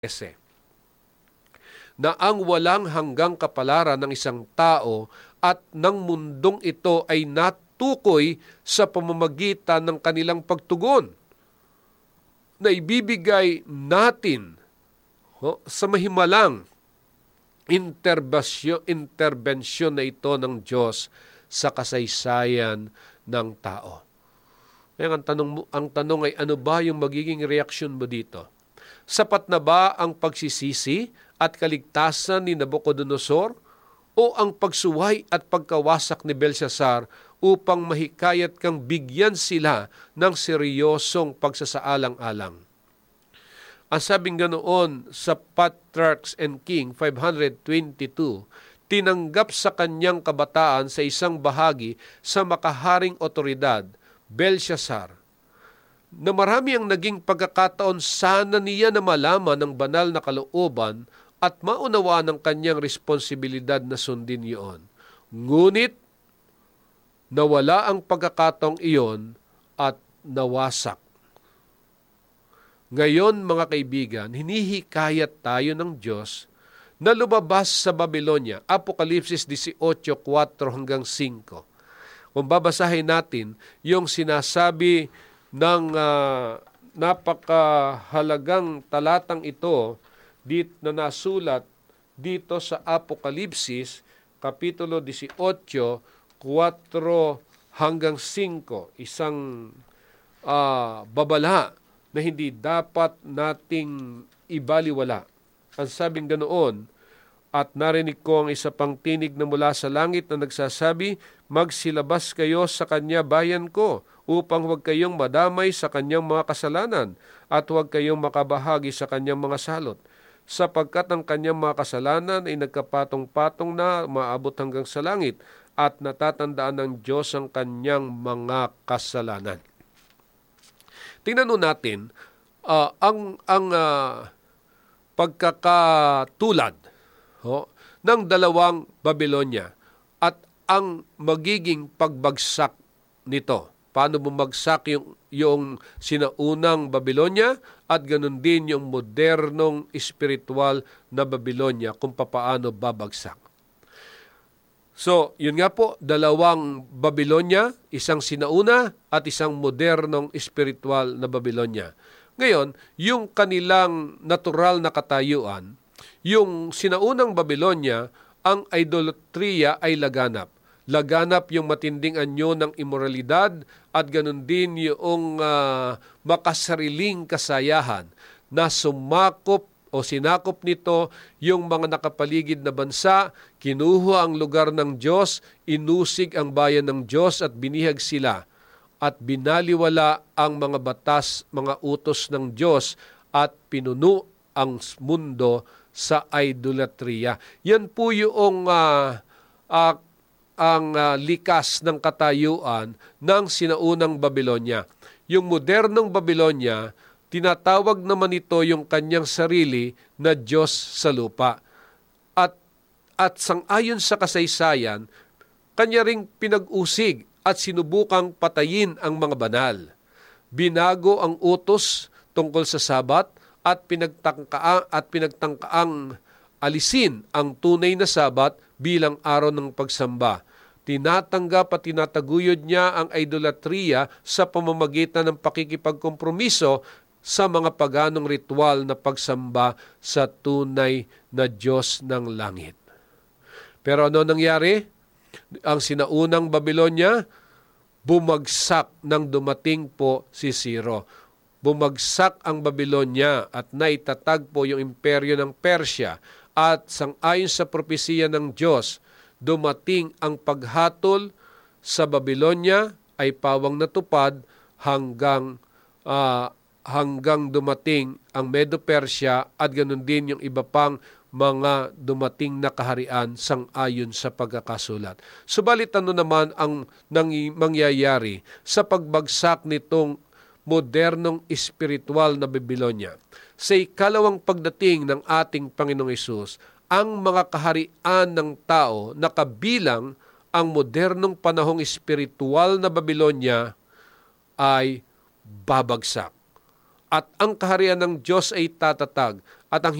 na ang walang hanggang kapalaran ng isang tao at ng mundong ito ay natukoy sa pamamagitan ng kanilang pagtugon na ibibigay natin sa mahimalang interbensyon na ito ng Diyos sa kasaysayan ng tao. Kaya ang tanong ay, ano ba yung magiging reaksyon mo dito? Sapat na ba ang pagsisisi at kaligtasan ni Nabucodonosor o ang pagsuway at pagkawasak ni Belshazzar upang mahikayat kang bigyan sila ng seryosong pagsasaalang-alang? Ang sabing ganoon sa Patriarchs and King 522, tinanggap sa kanyang kabataan sa isang bahagi sa makaharing otoridad, Belshazzar, na marami ang naging pagkakataon sana niya na malaman ng banal na kalooban at maunawa ng kanyang responsibilidad na sundin iyon. Ngunit, nawala ang pagkakataong iyon at nawasak. Ngayon, mga kaibigan, hinihikayat tayo ng Diyos na lumabas sa Babylonia. Apokalipsis 18:4-5. Kung babasahin natin yung sinasabi ng napakahalagang talatang ito na nasulat dito sa Apokalipsis, Kapitulo 18:4-5, isang babala na hindi dapat nating ibaliwala. Ang sabing ganoon, at narinig ko ang isa pang tinig na mula sa langit na nagsasabi, magsilabas kayo sa kanya bayan ko, upang huwag kayong madamay sa kanyang mga kasalanan, at huwag kayong makabahagi sa kanyang mga salot, sapagkat ang kanyang mga kasalanan ay nagkapatong-patong na maabot hanggang sa langit, at natatandaan ng Diyos ang kanyang mga kasalanan. Tingnan natin ang pagkakatulad ng dalawang Babylonia at ang magiging pagbagsak nito. Paano bumagsak yung sinaunang Babylonia at ganun din yung modernong espiritual na Babylonia kung papaano babagsak. So, yun nga po, dalawang Babylonia, isang sinauna at isang modernong espiritual na Babylonia. Ngayon, yung kanilang natural na katayuan, yung sinaunang Babylonia, ang idolatria ay laganap. Laganap yung matinding anyo ng imoralidad at ganun din yung makasariling kasayahan na sumakop o sinakop nito yung mga nakapaligid na bansa, kinuha ang lugar ng Diyos, inusig ang bayan ng Diyos at binihag sila at binaliwala ang mga batas, mga utos ng Diyos at pinuno ang mundo sa idolatria. Yan po yung likas ng katayuan ng sinaunang Babylonia. Yung modernong Babylonia, tinatawag naman ito yung kanyang sarili na Diyos sa lupa. At sangayon sa kasaysayan, kanya ring pinag-usig at sinubukang patayin ang mga banal. Binago ang utos tungkol sa Sabat at pinagtangkaang alisin ang tunay na Sabat bilang araw ng pagsamba. Tinatanggap at tinataguyod niya ang idolatria sa pamamagitan ng pakikipagkompromiso sa mga paganong ritual na pagsamba sa tunay na Diyos ng langit. Pero ano nangyari? Ang sinaunang Babylonia, bumagsak nang dumating po si Ciro. Bumagsak ang Babylonia at naitatag po yung imperyo ng Persya at sangayon sa propesiya ng Diyos, dumating ang paghatol sa Babylonia ay pawang natupad hanggang dumating ang Medo-Persya at ganun din yung iba pang mga dumating na kaharian sangayon sa pagkakasulat. Subalit ano naman ang mangyayari sa pagbagsak nitong modernong espiritual na Babylonia? Sa ikalawang pagdating ng ating Panginoong Hesus, ang mga kaharian ng tao na kabilang ang modernong panahong espiritual na Babylonia ay babagsak. at ang kaharian ng Diyos ay tatatag at ang